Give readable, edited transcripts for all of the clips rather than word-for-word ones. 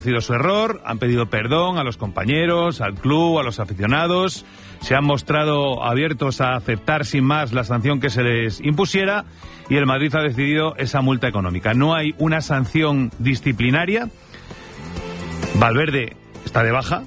su error, han pedido perdón a los compañeros, al club, a los aficionados, se han mostrado abiertos a aceptar sin más la sanción que se les impusiera y el Madrid ha decidido esa multa económica. No hay una sanción disciplinaria, Valverde está de baja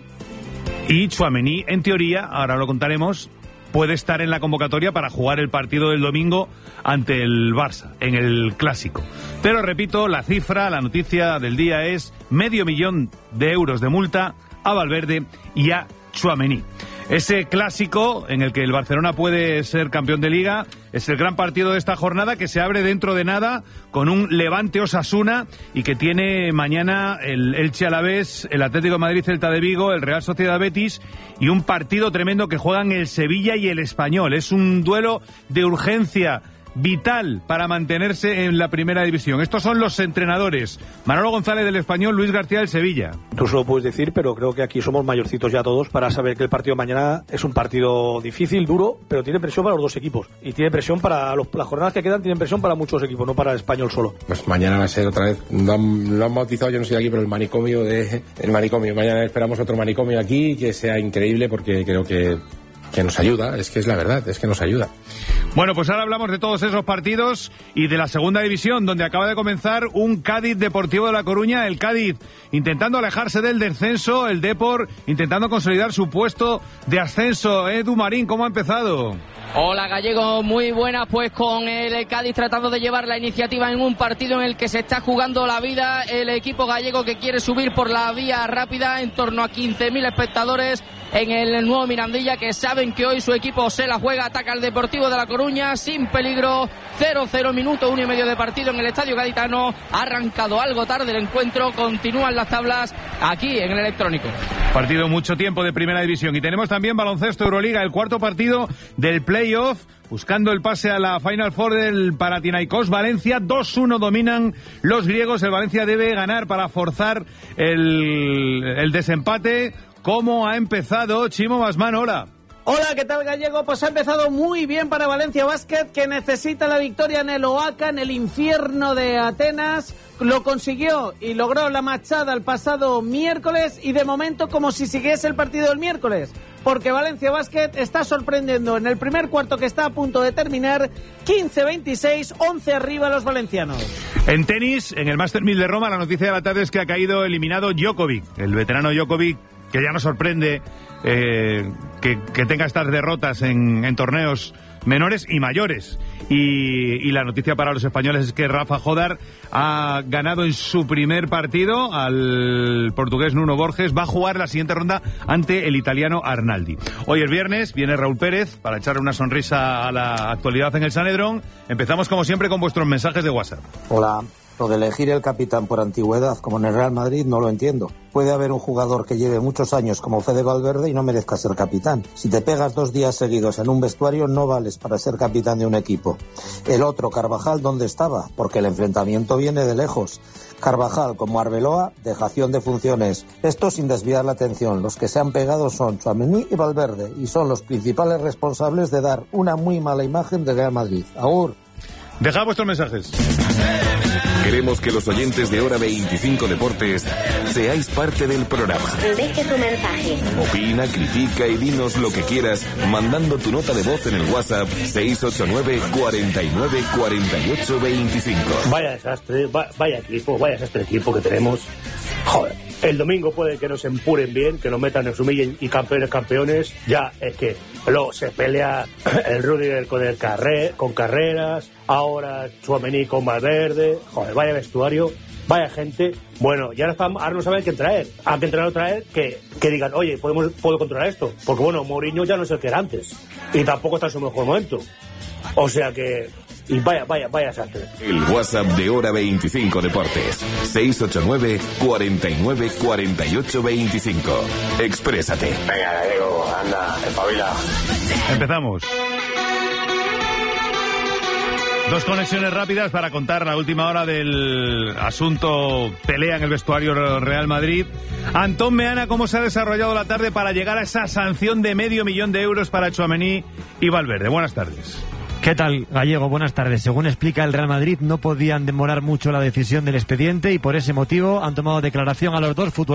y Tchouaméni, en teoría, ahora lo contaremos, puede estar en la convocatoria para jugar el partido del domingo ante el Barça, en el Clásico. Pero repito, la cifra, la noticia del día es €500.000 de multa a Valverde y a Tchouaméni. Ese Clásico en el que el Barcelona puede ser campeón de Liga es el gran partido de esta jornada que se abre dentro de nada con un Levante Osasuna y que tiene mañana el Elche Alavés, el Atlético de Madrid Celta de Vigo, el Real Sociedad Betis y un partido tremendo que juegan el Sevilla y el Español. Es un duelo de urgencia vital para mantenerse en la primera división. Estos son los entrenadores: Manolo González del Español, Luis García del Sevilla. Tú se lo puedes decir, pero creo que aquí somos mayorcitos ya todos para saber que el partido de mañana es un partido difícil, duro, pero tiene presión para los dos equipos. Y tiene presión para las jornadas que quedan, tienen presión para muchos equipos, no para el Español solo. Pues mañana va a ser otra vez, lo han bautizado, yo no soy aquí, pero el manicomio. Mañana esperamos otro manicomio aquí que sea increíble porque creo que nos ayuda, es que es la verdad, es que nos ayuda. Bueno, pues ahora hablamos de todos esos partidos y de la segunda división, donde acaba de comenzar un Cádiz Deportivo de La Coruña. El Cádiz intentando alejarse del descenso, el Depor intentando consolidar su puesto de ascenso. Edu Marín, ¿cómo ha empezado? Hola Gallego, muy buena, pues con el Cádiz tratando de llevar la iniciativa en un partido en el que se está jugando la vida el equipo gallego, que quiere subir por la vía rápida. En torno a 15.000 espectadores en el nuevo Mirandilla, que saben que hoy su equipo se la juega. Ataca al Deportivo de La Coruña sin peligro. 0-0, minuto 1,5 de partido en el Estadio Gaditano. Ha arrancado algo tarde el encuentro, continúan las tablas aquí en el Electrónico. Partido mucho tiempo de primera división y tenemos también baloncesto Euroliga, el cuarto partido del playoff, buscando el pase a la Final Four del Panathinaikos Valencia. 2-1 dominan los griegos. El Valencia debe ganar para forzar el desempate. ¿Cómo ha empezado Chimo Basman? Hola. Hola, ¿qué tal Gallego? Pues ha empezado muy bien para Valencia Basket, que necesita la victoria en el Oaca, en el infierno de Atenas. Lo consiguió y logró la machada el pasado miércoles y de momento como si siguiese el partido del miércoles, porque Valencia Basket está sorprendiendo en el primer cuarto que está a punto de terminar. 15-26, 11 arriba los valencianos. En tenis, en el Master 1000 de Roma, la noticia de la tarde es que ha caído eliminado Djokovic, el veterano Djokovic, que ya nos sorprende que tenga estas derrotas en torneos menores y mayores. Y la noticia para los españoles es que Rafa Jodar ha ganado en su primer partido al portugués Nuno Borges. Va a jugar la siguiente ronda ante el italiano Arnaldi. Hoy es viernes, viene Raúl Pérez para echarle una sonrisa a la actualidad en el Sanedrón. Empezamos como siempre con vuestros mensajes de WhatsApp. Hola. Lo de elegir el capitán por antigüedad, como en el Real Madrid, no lo entiendo. Puede haber un jugador que lleve muchos años como Fede Valverde y no merezca ser capitán. Si te pegas 2 días seguidos en un vestuario, no vales para ser capitán de un equipo. El otro, Carvajal, ¿dónde estaba? Porque el enfrentamiento viene de lejos. Carvajal, como Arbeloa, dejación de funciones. Esto sin desviar la atención. Los que se han pegado son Tchouaméni y Valverde, y son los principales responsables de dar una muy mala imagen del Real Madrid. Agur. Dejad vuestros mensajes. Queremos que los oyentes de Hora 25 Deportes seáis parte del programa. Deje tu mensaje. Opina, critica y dinos lo que quieras mandando tu nota de voz en el WhatsApp 689 49 48 25. Vaya desastre, vaya equipo que tenemos. Joder, el domingo puede que nos empuren bien, que nos metan, nos humillen y campeones. Ya es que luego se pelea el Rudiger con Carreras, ahora Tchouaméni con Valverde. Joder, vaya vestuario, vaya gente. Bueno, y ahora no saben qué traer. Hay que entrar otra vez que digan, oye, puedo controlar esto. Porque bueno, Mourinho ya no es el que era antes y tampoco está en su mejor momento. O sea que... Y vaya salto. El WhatsApp de Hora 25 Deportes 689 49 48 25. Exprésate. Venga, Gallego, anda, espabila. Empezamos. 2 conexiones rápidas para contar la última hora del asunto pelea en el vestuario Real Madrid. Antón Meana, ¿cómo se ha desarrollado la tarde para llegar a esa sanción de €500.000 para Tchouaméni y Valverde? Buenas tardes. ¿Qué tal, Gallego? Buenas tardes. Según explica el Real Madrid, no podían demorar mucho la decisión del expediente y por ese motivo han tomado declaración a los dos futbolistas